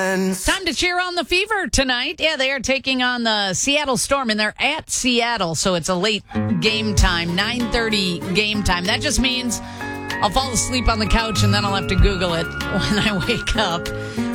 once. Time to cheer on the Fever tonight. Yeah, they are taking on the Seattle Storm, and they're at Seattle, so it's a late game time, 9:30 game time. That just means I'll fall asleep on the couch, and then I'll have to Google it when I wake up.